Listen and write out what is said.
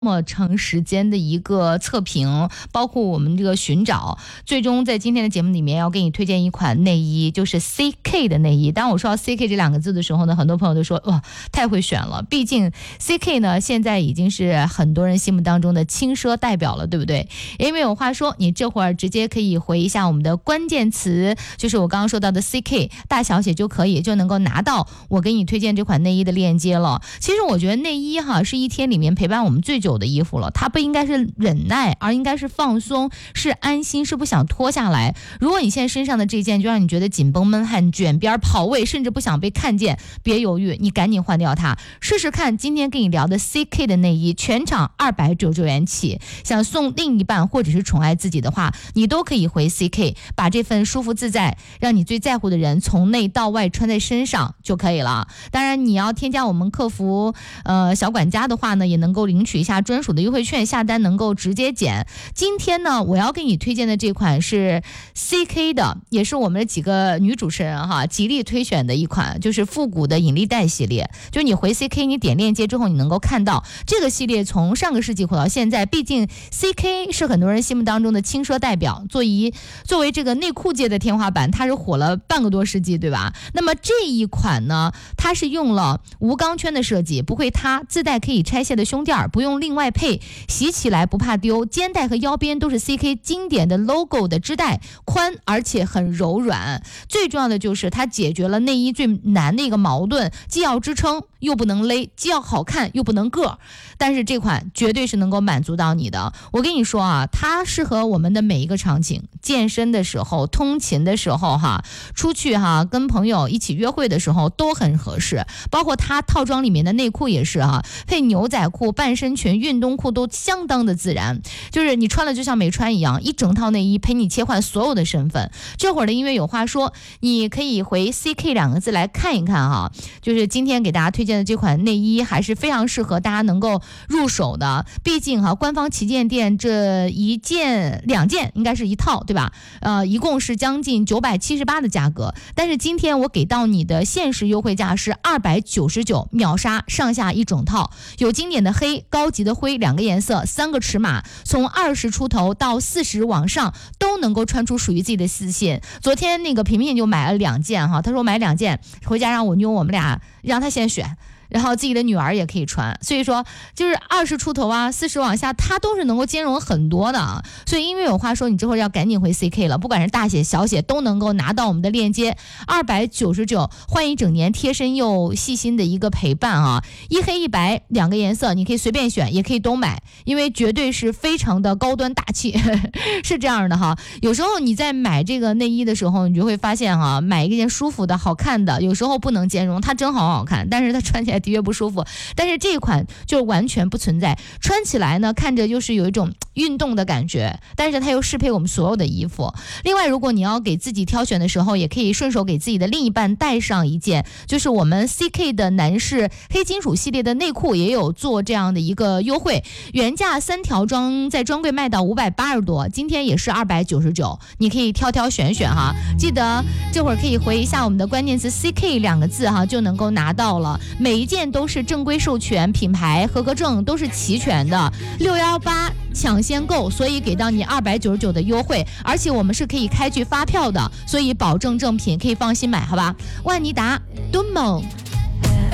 么长时间的一个测评，包括我们这个寻找，最终在今天的节目里面要给你推荐一款内衣，就是 CK 的内衣。当我说到 CK 这两个字的时候呢，很多朋友都说哇，太会选了，毕竟 CK 呢现在已经是很多人心目当中的轻奢代表了，对不对？因为有话说，你这会儿直接可以回一下我们的关键词，就是我刚刚说到的 CK 大小写就可以，就能够拿到我给你推荐这款内衣的链接了。其实我觉得内衣是一天里面陪伴我们最久的衣服了，它不应该是忍耐，而应该是放松，是安心，是不想脱下来。如果你现在身上的这件就让你觉得紧绷闷汗、卷边跑位，甚至不想被看见，别犹豫，你赶紧换掉它，试试看。今天跟你聊的 CK 的内衣，全场299元起，想送另一半或者是宠爱自己的话，你都可以回 CK， 把这份舒服自在让你最在乎的人从内到外穿在身上就可以了。当然你要添加我们客服小管家的话呢，也能够领取一下专属的优惠券，下单能够直接减。今天呢我要给你推荐的这款是 CK 的，也是我们的几个女主持人极力推选的一款，就是复古的引力带系列。就你回 CK， 你点链接之后，你能够看到这个系列从上个世纪火到现在，毕竟 CK 是很多人心目当中的轻奢代表，作为这个内裤界的天花板，它是火了半个多世纪，对吧？那么这一款呢，它是用了无钢圈的设计，不会塌，自带可以拆卸的胸垫，不用另外配，洗起来不怕丢，肩带和腰边都是 CK 经典的 logo 的织带，宽而且很柔软。最重要的就是它解决了内衣最难的一个矛盾，既要支撑又不能勒，既要好看又不能硌，但是这款绝对是能够满足到你的。我跟你说它适合我们的每一个场景，健身的时候，通勤的时候出去跟朋友一起约会的时候都很合适。包括它套装里面的内裤也是配牛仔裤、半身裙、运动裤都相当的自然，就是你穿了就像没穿一样，一整套内衣陪你切换所有的身份。这会儿的音乐有话说，你可以回 CK 两个字来看一看就是今天给大家推荐的这款内衣还是非常适合大家能够入手的。毕竟官方旗舰店这两件应该是一套，对吧？一共是将近978的价格，但是今天我给到你的限时优惠价是299，秒杀上下一整套，有经典的黑、高级的灰2个颜色，3个尺码，从20出头到40往上都能够穿出属于自己的自信。昨天那个平平就买了2件他说买2件回家让我妞我们俩让他先选，然后自己的女儿也可以穿，所以说就是20出头40往下，它都是能够兼容很多的。所以因为有话说，你之后要赶紧回 CK 了，不管是大写小写都能够拿到我们的链接，299，换一整年贴身又细心的一个陪伴一黑一白2个颜色，你可以随便选，也可以都买，因为绝对是非常的高端大气是这样的有时候你在买这个内衣的时候，你就会发现买一件舒服的好看的，有时候不能兼容，它真好看，但是它穿起来的确不舒服。但是这一款就完全不存在，穿起来呢看着就是有一种运动的感觉，但是它又适配我们所有的衣服。另外如果你要给自己挑选的时候，也可以顺手给自己的另一半带上一件，就是我们 CK 的男士黑金属系列的内裤也有做这样的一个优惠，原价3条装在专柜卖到580多，今天也是299，你可以挑选选记得这会儿可以回一下我们的关键词 CK 2个字就能够拿到了。每一件都是正规授权，品牌合格证都是齐全的，618抢先购，所以给到你299的优惠，而且我们是可以开具发票的，所以保证正品，可以放心买，好吧？万妮达，敦猛。